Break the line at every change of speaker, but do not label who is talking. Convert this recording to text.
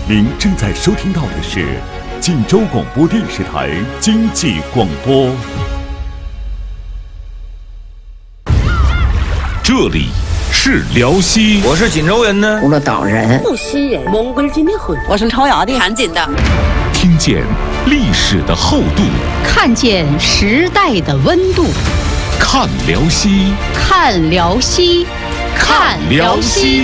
您正在收听到的是晋州广播电视台经济广播。这里是辽西，
我是锦州人呢，
除了岛人、
无锡人、蒙古人的混，
我是朝阳的、
韩锦的，
听见历史的厚度，
看见时代的温度，
看辽西，
看辽西，看辽西。